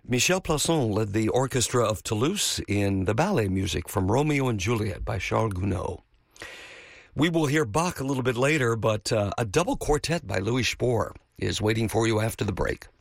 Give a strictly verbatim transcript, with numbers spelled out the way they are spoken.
Michel Plasson led the orchestra of Toulouse in the ballet music from Romeo and Juliet by Charles Gounod. We will hear Bach a little bit later, but uh, a double quartet by Louis Spohr is waiting for you after the break.